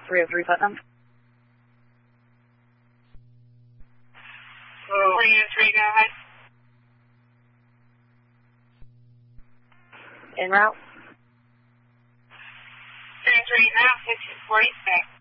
303 Putnam. 303, go ahead. En route. 303 now, 646.